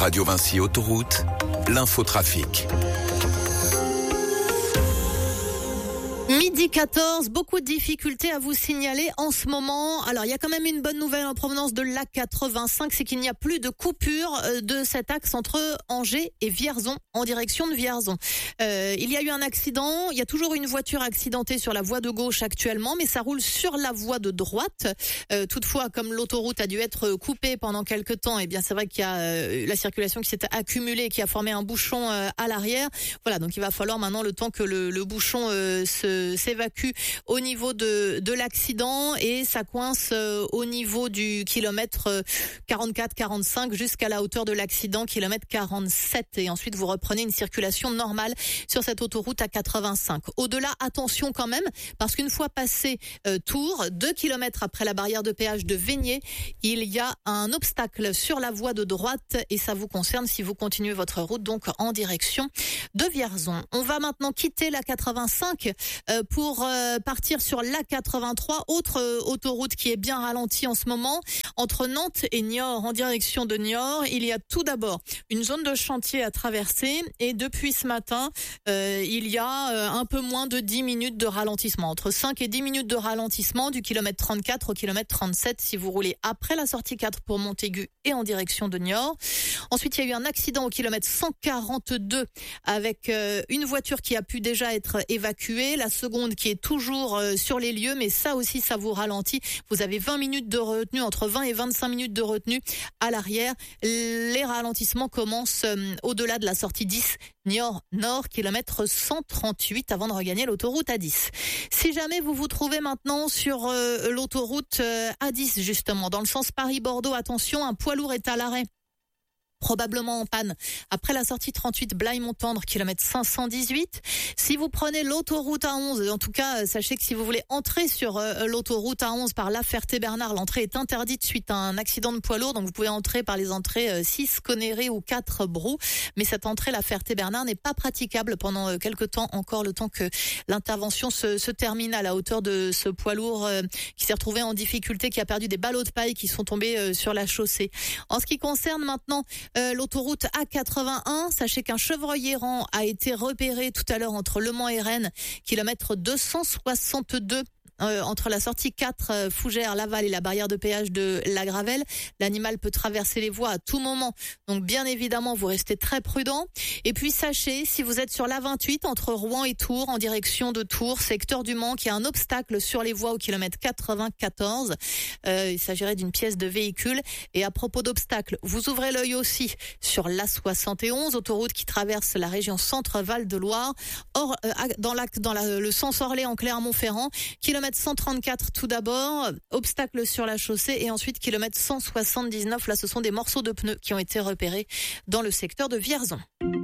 Radio Vinci Autoroute, l'infotrafic. Midi 14, beaucoup de difficultés à vous signaler en ce moment. Alors, il y a quand même une bonne nouvelle en provenance de l'A85, c'est qu'il n'y a plus de coupure de cet axe entre Angers et Vierzon, en direction de Vierzon. Il y a eu un accident, il y a toujours une voiture accidentée sur la voie de gauche actuellement, mais ça roule sur la voie de droite. Toutefois, comme l'autoroute a dû être coupée pendant quelques temps, eh bien c'est vrai qu'il y a la circulation qui s'est accumulée et qui a formé un bouchon à l'arrière. Voilà, donc il va falloir maintenant le temps que le bouchon s'évacue au niveau de l'accident, et ça coince au niveau du kilomètre 44-45 jusqu'à la hauteur de l'accident, kilomètre 47, et ensuite vous reprenez une circulation normale sur cette autoroute A85. Au-delà, attention quand même, parce qu'une fois passé Tours, 2 kilomètres après la barrière de péage de Vénier, il y a un obstacle sur la voie de droite, et ça vous concerne si vous continuez votre route donc en direction de Vierzon. On va maintenant quitter la 85 pour partir sur l'A83, autre autoroute qui est bien ralentie en ce moment, entre Nantes et Niort, en direction de Niort. Il y a tout d'abord une zone de chantier à traverser, et depuis ce matin, il y a un peu moins de 10 minutes de ralentissement, entre 5 et 10 minutes de ralentissement du kilomètre 34 au kilomètre 37 si vous roulez après la sortie 4 pour Montaigu et en direction de Niort. Ensuite, il y a eu un accident au kilomètre 142 avec une voiture qui a pu déjà être évacuée, la seconde qui est toujours sur les lieux, mais ça aussi, ça vous ralentit. Vous avez 20 minutes de retenue, entre 20 et 25 minutes de retenue à l'arrière. Les ralentissements commencent au-delà de la sortie 10, Niort Nord, kilomètre 138, avant de regagner l'autoroute A10. Si jamais vous vous trouvez maintenant sur l'autoroute A10, justement, dans le sens Paris-Bordeaux, attention, un poids lourd est à l'arrêt, probablement en panne après la sortie 38 Blaye-Montendre, kilomètre 518. Si vous prenez l'autoroute A11, en tout cas, sachez que si vous voulez entrer sur l'autoroute A11 par La Ferté-Bernard, l'entrée est interdite suite à un accident de poids lourd. Donc vous pouvez entrer par les entrées 6 Conneré ou 4 Brou, mais cette entrée La Ferté-Bernard n'est pas praticable pendant quelques temps encore, le temps que l'intervention se termine à la hauteur de ce poids lourd qui s'est retrouvé en difficulté, qui a perdu des ballots de paille qui sont tombés sur la chaussée. En ce qui concerne maintenant l'autoroute A81, sachez qu'un chevreuil errant a été repéré tout à l'heure entre Le Mans et Rennes, kilomètre 262. Entre la sortie 4, Fougères, Laval et la barrière de péage de La Gravelle. L'animal peut traverser les voies à tout moment. Donc bien évidemment, vous restez très prudent. Et puis sachez, si vous êtes sur l'A28 entre Rouen et Tours, en direction de Tours, secteur du Mans, qu'il y a un obstacle sur les voies au kilomètre 94. Il s'agirait d'une pièce de véhicule. Et à propos d'obstacles, vous ouvrez l'œil aussi sur l'A71, autoroute qui traverse la région Centre-Val de Loire. Or, dans le sens Orléans-Clermont-Ferrand, kilomètre 134 tout d'abord, obstacle sur la chaussée, et ensuite kilomètre 179, là ce sont des morceaux de pneus qui ont été repérés dans le secteur de Vierzon.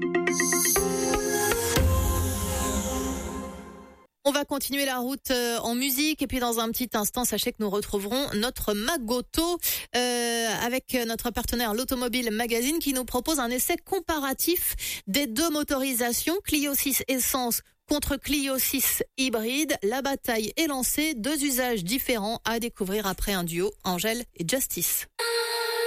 On va continuer la route en musique, et puis dans un petit instant, sachez que nous retrouverons notre Magoto avec notre partenaire l'Automobile Magazine qui nous propose un essai comparatif des deux motorisations, Clio 6 Essence contre Clio 6 hybride. La bataille est lancée, deux usages différents à découvrir après un duo, Angèle et Justice.